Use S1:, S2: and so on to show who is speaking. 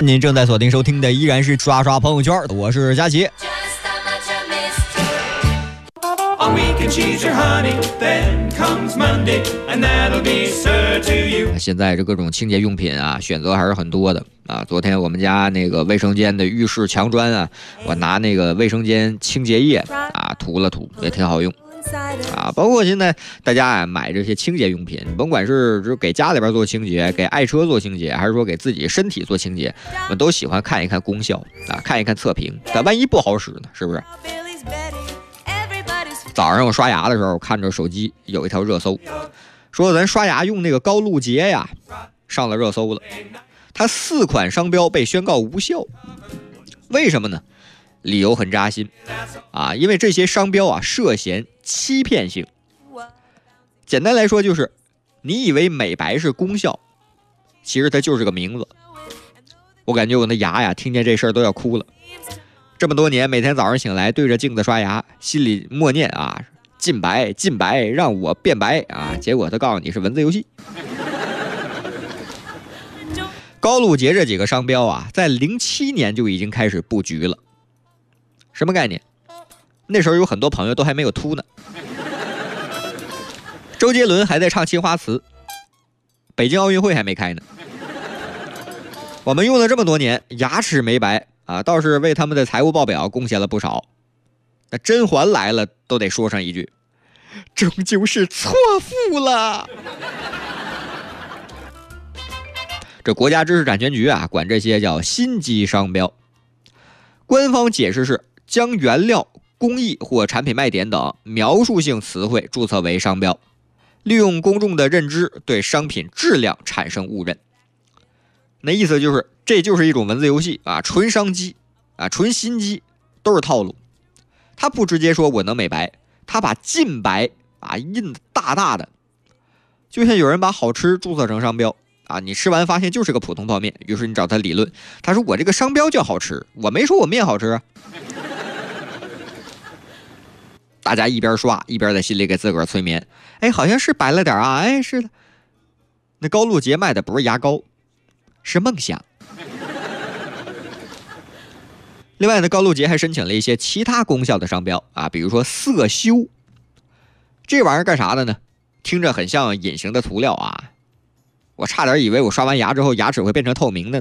S1: 您正在锁定收听的依然是刷刷朋友圈，我是佳琪。现在这各种清洁用品啊，选择还是很多的啊。昨天我们家那个卫生间的浴室墙砖啊，我拿那个卫生间清洁液啊涂了涂，也挺好用啊。包括现在大家啊买这些清洁用品，甭管是给家里边做清洁，给爱车做清洁，还是说给自己身体做清洁，我们都喜欢看一看功效啊，看一看测评。但万一不好使呢，是不是？早上我刷牙的时候，看着手机有一条热搜，说咱刷牙用那个高露洁呀，上了热搜了。它4款商标被宣告无效，为什么呢？理由很扎心啊，因为这些商标啊涉嫌欺骗性。简单来说就是，你以为美白是功效，其实它就是个名字。我感觉我那牙呀，听见这事儿都要哭了。这么多年，每天早上醒来对着镜子刷牙，心里默念啊，进白进白，让我变白啊！结果他告诉你是文字游戏。高露洁这几个商标啊，在07年就已经开始布局了。什么概念？那时候有很多朋友都还没有秃呢。周杰伦还在唱青花瓷，北京奥运会还没开呢。我们用了这么多年，牙齿没白啊，倒是为他们的财务报表贡献了不少。那甄嬛来了都得说上一句，终究是错付了。这国家知识产权局啊，管这些叫新机商标。官方解释是将原料、工艺或产品卖点等描述性词汇注册为商标，利用公众的认知对商品质量产生误认。那意思就是，这就是一种文字游戏啊，纯商机啊，纯新机，都是套路。他不直接说我能美白，他把净白啊印大大的，就像有人把好吃注册成商标啊，你吃完发现就是个普通泡面，于是你找他理论，他说我这个商标叫好吃，我没说我面好吃啊。大家一边刷一边在心里给自个儿催眠，哎，好像是白了点啊，哎，是的。那高露洁卖的不是牙膏，是梦想。另外呢，高露洁还申请了一些其他功效的商标啊，比如说色修，这玩意儿干啥的呢？听着很像隐形的涂料啊，我差点以为我刷完牙之后牙齿会变成透明的呢。